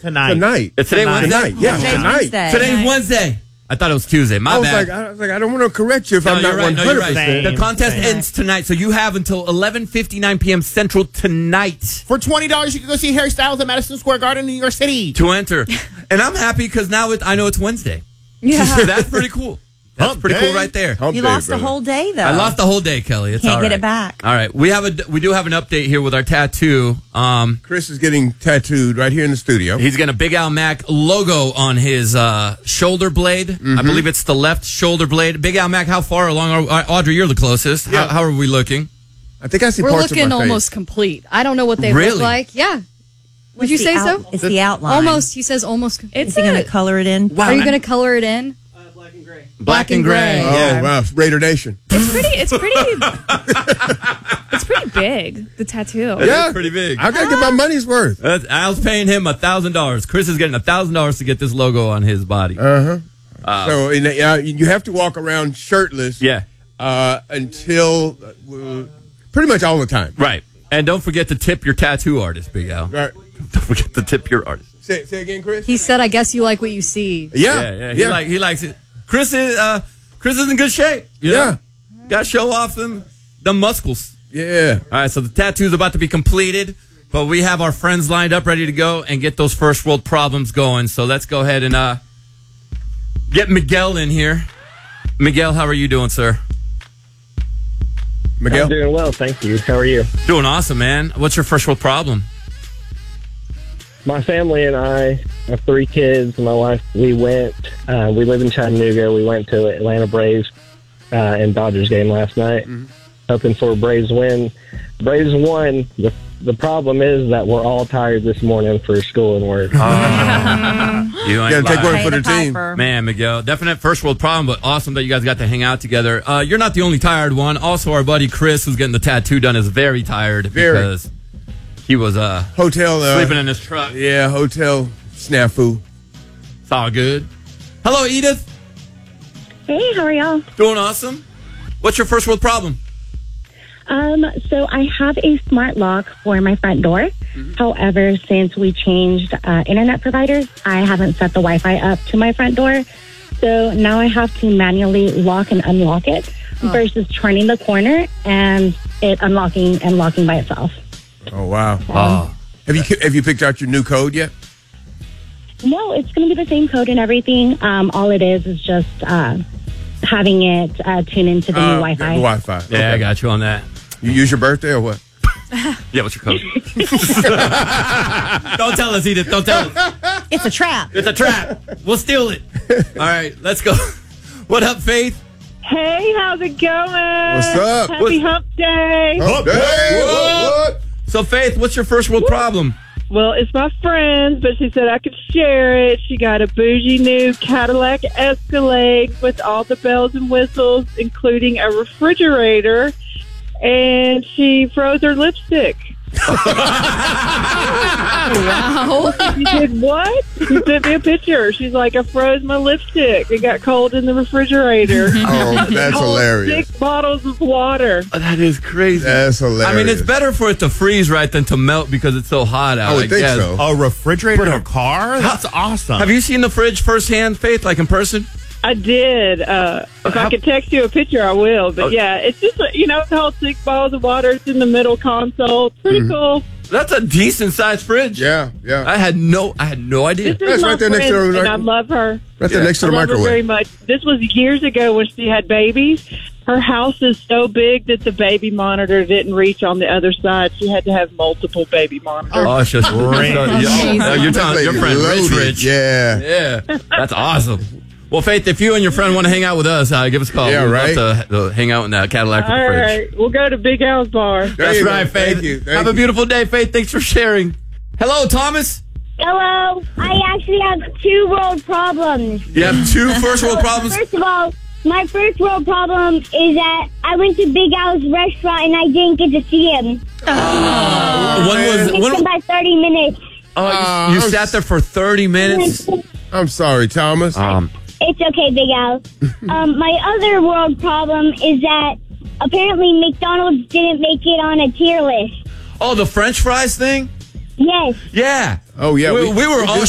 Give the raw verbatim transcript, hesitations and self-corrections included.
Tonight. Tonight. It's today Tonight. Wednesday? Tonight. Yeah, Today's tonight. Wednesday. Today's Wednesday. I thought it was Tuesday. My I was bad. like, I was like, I don't want to correct you if No, I'm you're not right. one No, hundred you're right. percent. The contest Same. ends tonight, so you have until eleven fifty-nine p.m. Central tonight For twenty dollars, you can go see Harry Styles at Madison Square Garden, New York City. to enter. And I'm happy because now it, I know it's Wednesday. Yeah. That's pretty cool. That's Hump pretty day. cool right there. Hump You day, lost brother. a whole day, though. I lost the whole day, Kelly. It's Can't all get right. it back. All right, we have a we do have an update here with our tattoo. Um, Chris is getting tattooed right here in the studio. he's got a Big Al Mac logo on his uh, shoulder blade. Mm-hmm. I believe it's the left shoulder blade. Big Al Mac, how far along are Audrey? You're the closest. Yeah. How, how are we looking? I think I see We're parts looking of my almost face. complete. I don't know what they Really? look like. Yeah. Would you It's say the out- so? It's the outline. Almost. He says almost. Is It's he going it. to color it in? Wow, Are you man. going to color it in? Black and gray. Oh, Yeah. wow. Raider Nation. It's pretty. It's pretty. It's pretty big. The tattoo. That Yeah. is pretty big. I got to get my money's worth. That's, Al's paying him a thousand dollars. Chris is getting a thousand dollars to get this logo on his body. Uh-huh. So and, uh, you have to walk around shirtless yeah, uh, until uh, pretty much all the time. right. And don't forget to tip your tattoo artist, Big Al. Right. Don't forget to tip your artist. Say, say again, Chris? He said, I guess you like what you see. Yeah. Yeah, yeah. He like he likes it. Chris is uh, Chris is in good shape. You Yeah. know? Got to show off them the muscles. Yeah. All right, so the tattoo's about to be completed, but we have our friends lined up, ready to go and get those first world problems going. So let's go ahead and uh, get Miguel in here. Miguel, how are you doing, sir? Miguel? I'm doing well, thank you. How are you? Doing awesome, man. What's your first world problem? My family and I have three kids. My wife, we went, uh, we live in Chattanooga. We went to Atlanta Braves uh, and Dodgers game last night, Mm-hmm. hoping for a Braves win. Braves won. The, the problem is that we're all tired this morning for school and work. You ain't Gotta take lying. one Pay for the the team. piper. Man, Miguel, definite first world problem, but awesome that you guys got to hang out together. Uh, you're not the only tired one. Also, our buddy Chris, who's getting the tattoo done, is very tired Very. because he was uh, Hotel. Uh, sleeping in his truck. Yeah, hotel snafu. It's all good. Hello, Edith. Hey, how are y'all? Doing awesome. What's your first world problem? Um, so I have a smart lock for my front door. However, since we changed uh, internet providers, I haven't set the Wi-Fi up to my front door. So now I have to manually lock and unlock it versus turning the corner and it unlocking and locking by itself. Oh, wow. Oh, Have you have you picked out your new code yet? No, it's going to be the same code and everything. Um, all it is is just uh, having it uh, tune into the Uh, new The Wi-Fi. Wi-Fi. yeah, Okay. I got you on that. You use your birthday or what? Yeah, what's your code? Don't tell us, Edith. Don't tell us. It's a trap. It's a trap. We'll steal it. All right, let's go. What up, Faith? Hey, how's it going? What's up? Happy What's- Hump Day. Hump day. What? What? So, Faith, what's your first world problem? Well, it's my friend's, but she said I could share it. She got a bougie new Cadillac Escalade with all the bells and whistles, including a refrigerator, and she froze her lipstick. Wow. She did what? She sent me a picture. She's like, I froze my lipstick. It got cold in the refrigerator. Oh, that's Cold hilarious. Six bottles of water. Oh, that is crazy. That's hilarious. I mean, it's better for it to freeze right than to melt because it's so hot out. I would think guess. so. A refrigerator in a car? That's awesome. Have you seen the fridge firsthand, Faith, like in person? I did. Uh, if How- I could text you a picture, I will. But Oh. yeah, it's just, you know, it's all six bottles of water. It's in the middle console. It's pretty cool. That's a decent sized fridge. Yeah, yeah. I had no, I had no idea. This is That's my right there next to friend, the- and I love her. right there Yeah. next to I the love her very microwave. much. This was years ago when she had babies. Her house is so big that the baby monitor didn't reach on the other side. She had to have multiple baby monitors. Oh, it's just Rich. so- yeah. Oh, you're telling your friend Rich Loaded. Rich. Yeah. Yeah, that's awesome. Well, Faith, if you and your friend want to hang out with us, uh, give us a call. Yeah, We'd right. love to, to hang out in that Cadillac with All the fridge. right, we'll go to Big Al's bar. There That's you go. right, Faith. Thank you. Thank Have a you. beautiful day, Faith. Thanks for sharing. Hello, Thomas. Hello. I actually have two world problems. You have two first world problems. First of all, my first world problem is that I went to Big Al's restaurant and I didn't get to see him. When was Missed when? him by thirty minutes. Oh, Uh, you, you I'm sat there for thirty minutes. I'm sorry, Thomas. Um, It's okay, Big Al. um, my other world problem is that apparently McDonald's didn't make it on a tier list. oh, the French fries thing. Yes. Yeah. Oh, yeah. We, we were all